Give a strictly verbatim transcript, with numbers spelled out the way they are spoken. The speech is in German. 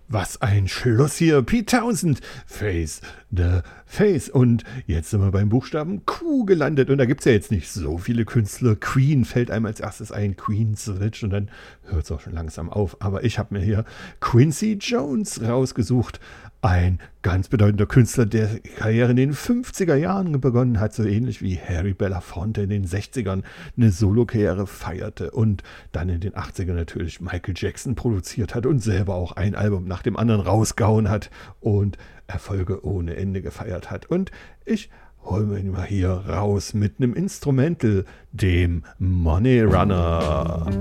Was ein Schluss hier. Pete Townsend, Face the Face. Und jetzt sind wir beim Buchstaben Q gelandet. Und da gibt es ja jetzt nicht so viele Künstler. Queen fällt einem als erstes ein. Queen Switch. Und dann hört es auch schon langsam auf. Aber ich habe mir hier Quincy Jones rausgesucht. Ein ganz bedeutender Künstler, der Karriere in den fünfziger Jahren begonnen hat, so ähnlich wie Harry Belafonte in den sechzigern eine Solokarriere feierte und dann in den achtzigern natürlich Michael Jackson produziert hat und selber auch ein Album nach dem anderen rausgehauen hat und Erfolge ohne Ende gefeiert hat. Und ich hole mir ihn mal hier raus mit einem Instrumental, dem Money Runner.